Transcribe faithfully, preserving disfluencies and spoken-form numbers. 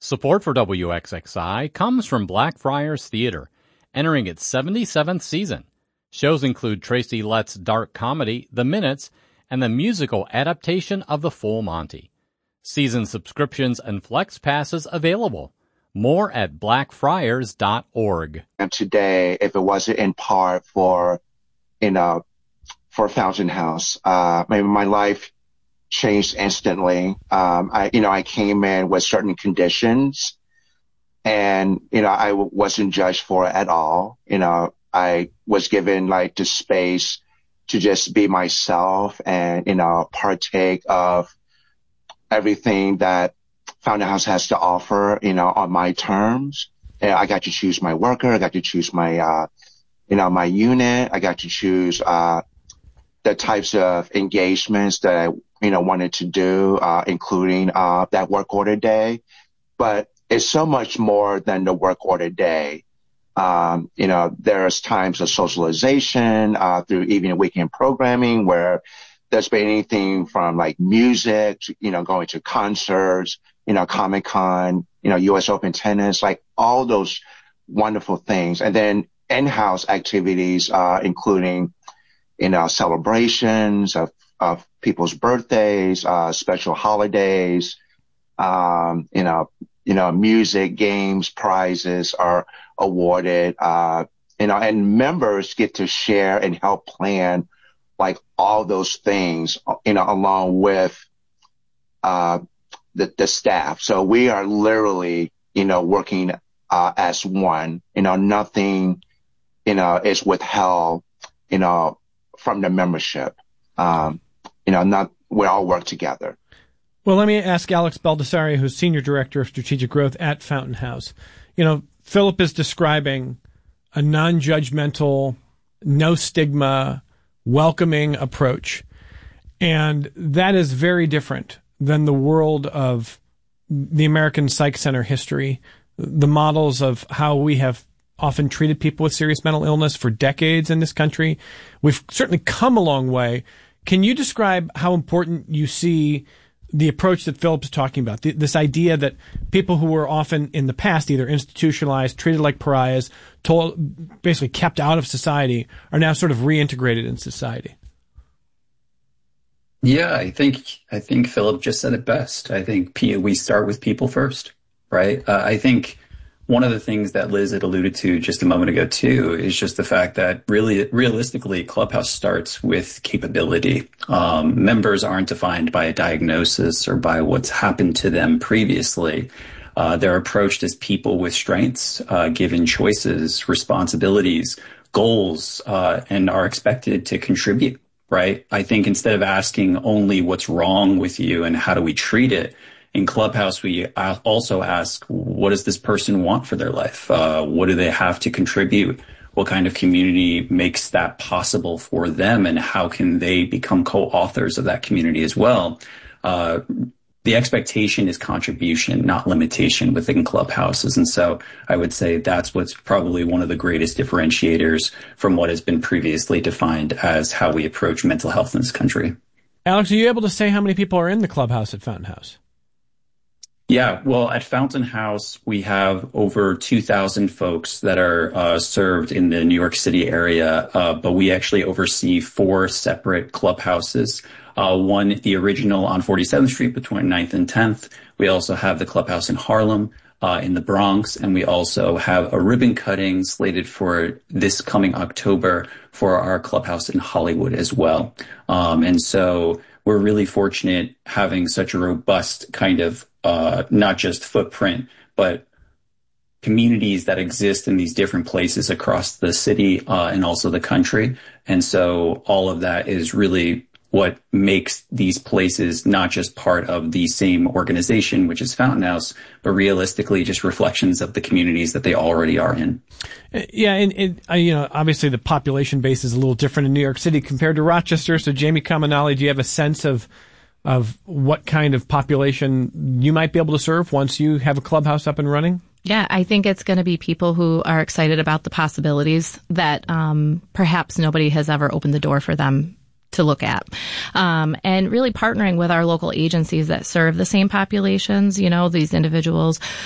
Support for W X X I comes from Blackfriars Theater, entering its seventy-seventh season. Shows include Tracy Letts' dark comedy, The Minutes, and the musical adaptation of The Full Monty. Season subscriptions and flex passes available. More at blackfriars dot org. And today, if it wasn't in part for, you know, for Fountain House, uh, maybe my life changed instantly. Um, I, you know, I came in with certain conditions and, you know, I w- wasn't judged for it at all. You know, I was given like the space to just be myself and, you know, partake of everything that Fountain House has to offer, you know, on my terms. And I got to choose my worker. I got to choose my, uh, you know, my unit. I got to choose, uh, the types of engagements that I, you know, wanted to do, uh, including, uh, that work order day. But it's so much more than the work order day. Um, you know, there's times of socialization, uh, through evening weekend programming where there's been anything from like music, to, you know, going to concerts, you know, Comic-Con, you know, U S Open tennis, like all those wonderful things. And then in-house activities, uh, including, you know, celebrations of, of people's birthdays, uh, special holidays, um, you know, you know, music, games, prizes are awarded, uh, you know, and members get to share and help plan like all those things, you know, along with, uh, the, the staff. So we are literally, you know, working, uh, as one, you know, nothing, you know, is withheld, you know, from the membership. Um, you know, not, we all work together. Well, let me ask Alex Baldassari, who's Senior Director of Strategic Growth at Fountain House. You know, Philip is describing a non-judgmental, no stigma, welcoming approach. And that is very different than the world of the American Psych Center history, the models of how we have often treated people with serious mental illness for decades in this country. We've certainly come a long way. Can you describe how important you see the approach that Philip's talking about, th- this idea that people who were often in the past either institutionalized, treated like pariahs, told, basically kept out of society, are now sort of reintegrated in society? Yeah, I think I think Philip just said it best. I think P- we start with people first, right? Uh, I think one of the things that Liz had alluded to just a moment ago, too, is just the fact that really, realistically, Clubhouse starts with capability. Um, members aren't defined by a diagnosis or by what's happened to them previously. Uh, they're approached as people with strengths, uh, given choices, responsibilities, goals, uh, and are expected to contribute, right? I think instead of asking only what's wrong with you and how do we treat it, in Clubhouse, we also ask, what does this person want for their life? Uh, what do they have to contribute? What kind of community makes that possible for them? And how can they become co-authors of that community as well? Uh, the expectation is contribution, not limitation within Clubhouses. And so I would say that's what's probably one of the greatest differentiators from what has been previously defined as how we approach mental health in this country. Alex, are you able to say how many people are in the Clubhouse at Fountain House? Yeah, well, at Fountain House, we have over two thousand folks that are uh, served in the New York City area, uh, but we actually oversee four separate clubhouses. Uh, one, the original on forty-seventh Street between ninth and tenth. We also have the clubhouse in Harlem, uh, in the Bronx, and we also have a ribbon cutting slated for this coming October for our clubhouse in Hollywood as well. Um, and so we're really fortunate having such a robust kind of Uh, not just footprint, but communities that exist in these different places across the city uh, and also the country. And so all of that is really what makes these places not just part of the same organization, which is Fountain House, but realistically just reflections of the communities that they already are in. Yeah, and, and uh, you know, obviously the population base is a little different in New York City compared to Rochester. So Jamie Kaminali, do you have a sense of of what kind of population you might be able to serve once you have a clubhouse up and running? Yeah, I think it's going to be people who are excited about the possibilities that um, perhaps nobody has ever opened the door for them to look at. Um, and really partnering with our local agencies that serve the same populations, you know, these individuals